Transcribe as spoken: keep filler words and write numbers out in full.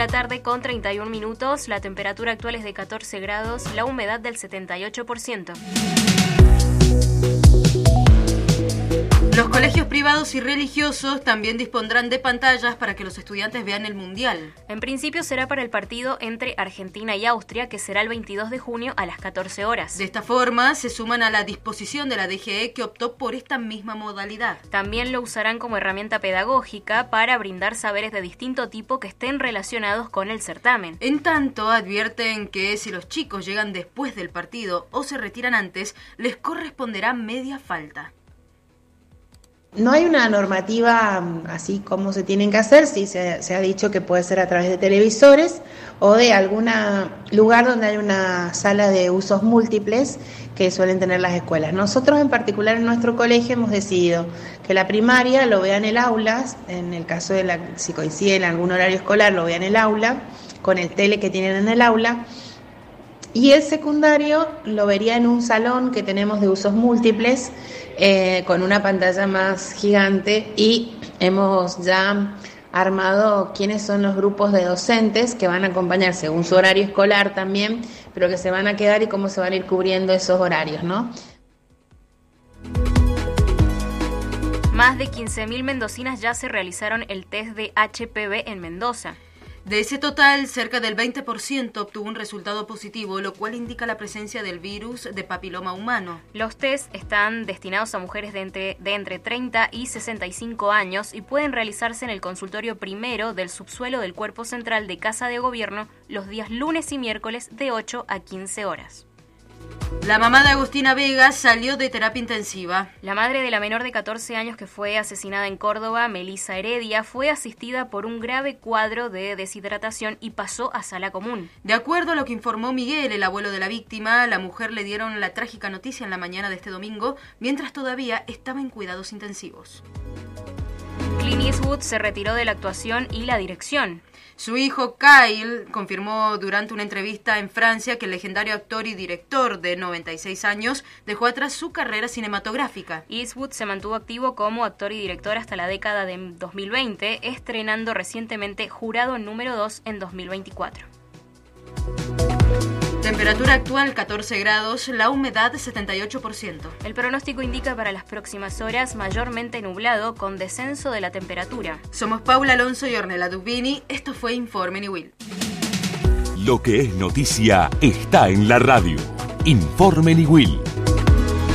la tarde con treinta y un minutos, la temperatura actual es de catorce grados, la humedad del setenta y ocho por ciento. Los colegios privados y religiosos también dispondrán de pantallas para que los estudiantes vean el Mundial. En principio será para el partido entre Argentina y Austria, que será el veintidós de junio a las catorce horas. De esta forma, se suman a la disposición de la D G E, que optó por esta misma modalidad. También lo usarán como herramienta pedagógica para brindar saberes de distinto tipo que estén relacionados con el certamen. En tanto, advierten que si los chicos llegan después del partido o se retiran antes, les corresponderá media falta. No hay una normativa así como se tienen que hacer, sí se, se ha dicho que puede ser a través de televisores o de algún lugar donde hay una sala de usos múltiples que suelen tener las escuelas. Nosotros en particular en nuestro colegio hemos decidido que la primaria lo vea en el aula, en el caso de la, si coincide en algún horario escolar, lo vea en el aula, con el tele que tienen en el aula. Y el secundario lo vería en un salón que tenemos de usos múltiples, eh, con una pantalla más gigante, y hemos ya armado quiénes son los grupos de docentes que van a acompañar según su horario escolar también, pero que se van a quedar y cómo se van a ir cubriendo esos horarios, ¿no? Más de quince mil mendocinas ya se realizaron el test de H P V en Mendoza. De ese total, cerca del veinte por ciento obtuvo un resultado positivo, lo cual indica la presencia del virus de papiloma humano. Los test están destinados a mujeres de entre, de entre treinta y sesenta y cinco años y pueden realizarse en el consultorio primero del subsuelo del Cuerpo Central de Casa de Gobierno los días lunes y miércoles de ocho a quince horas. La mamá de Agustina Vega salió de terapia intensiva. La madre de la menor de catorce años que fue asesinada en Córdoba, Melissa Heredia, fue asistida por un grave cuadro de deshidratación y pasó a sala común. De acuerdo a lo que informó Miguel, el abuelo de la víctima, la mujer le dieron la trágica noticia en la mañana de este domingo, mientras todavía estaba en cuidados intensivos. Clint Eastwood se retiró de la actuación y la dirección. Su hijo Kyle confirmó durante una entrevista en Francia que el legendario actor y director de noventa y seis años dejó atrás su carrera cinematográfica. Eastwood se mantuvo activo como actor y director hasta la década de dos mil veinte, estrenando recientemente Jurado número dos en dos mil veinticuatro. Temperatura actual catorce grados, la humedad setenta y ocho por ciento. El pronóstico indica para las próximas horas mayormente nublado con descenso de la temperatura. Somos Paula Alonso y Ornella Dubini. Esto fue Informe Niwil. Lo que es noticia está en la radio. Informe Niwil.